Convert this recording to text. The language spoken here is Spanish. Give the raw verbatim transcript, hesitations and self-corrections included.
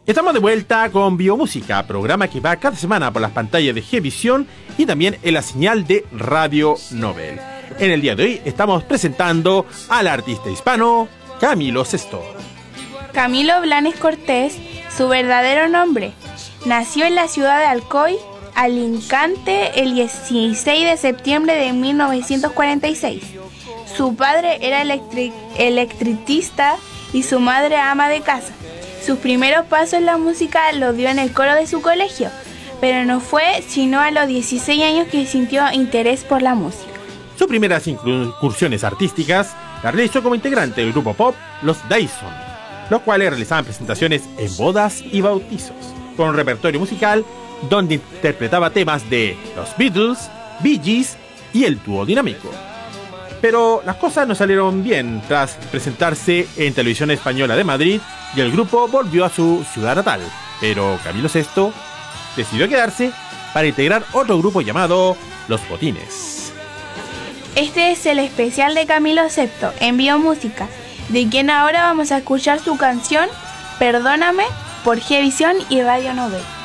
Estamos de vuelta con Biomúsica, programa que va cada semana por las pantallas de Gvisión y también en la señal de Radio Nobel. En el día de hoy estamos presentando al artista hispano Camilo Sesto. Camilo Blanes Cortés, su verdadero nombre. Nació en la ciudad de Alcoy, Alicante, el dieciséis de septiembre de mil novecientos cuarenta y seis. Su padre era electric- electricista y su madre ama de casa. Sus primeros pasos en la música los dio en el coro de su colegio, pero no fue sino a los dieciséis años que sintió interés por la música. Sus primeras incursiones artísticas las realizó como integrante del grupo pop Los Dyson, los cuales realizaban presentaciones en bodas y bautizos, con un repertorio musical donde interpretaba temas de los Beatles, Bee Gees y el dúo dinámico. Pero las cosas no salieron bien tras presentarse en Televisión Española de Madrid y el grupo volvió a su ciudad natal. Pero Camilo Sesto decidió quedarse para integrar otro grupo llamado Los Botines. Este es el especial de Camilo Sesto en Biomúsica, de quien ahora vamos a escuchar su canción Perdóname por Gvisión y Radio Nobel.